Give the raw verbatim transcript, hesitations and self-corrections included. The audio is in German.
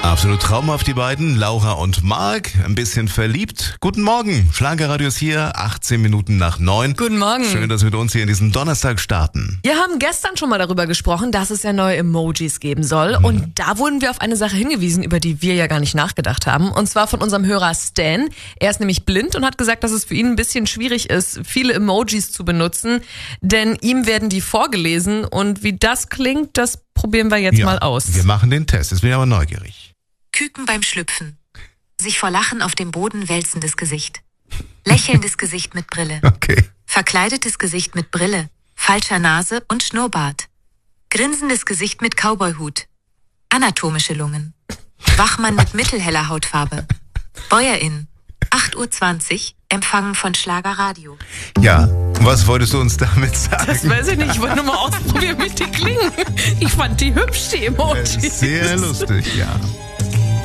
Absolut traumhaft, die beiden, Laura und Marc, ein bisschen verliebt. Guten Morgen, Schlagerradio ist hier, achtzehn Minuten nach neun. Guten Morgen. Schön, dass wir mit uns hier in diesen Donnerstag starten. Wir haben gestern schon mal darüber gesprochen, dass es ja neue Emojis geben soll. Mhm. Und da wurden wir auf eine Sache hingewiesen, über die wir ja gar nicht nachgedacht haben. Und zwar von unserem Hörer Stan. Er ist nämlich blind und hat gesagt, dass es für ihn ein bisschen schwierig ist, viele Emojis zu benutzen. Denn ihm werden die vorgelesen. Und wie das klingt, das probieren wir jetzt ja, mal aus. Wir machen den Test, jetzt bin ich aber neugierig. Küken beim Schlüpfen. Sich vor Lachen auf dem Boden wälzendes Gesicht. Lächelndes Gesicht mit Brille. Okay. Verkleidetes Gesicht mit Brille, falscher Nase und Schnurrbart. Grinsendes Gesicht mit Cowboyhut. Anatomische Lungen. Wachmann mit mittelheller Hautfarbe. Bäuerin. acht Uhr zwanzig, Empfangen von Schlagerradio. Ja, was wolltest du uns damit sagen? Das weiß ich nicht, ich wollte nur mal ausprobieren, wie die klingen. Ich fand die hübsch, die Emojis. Sehr lustig, ja.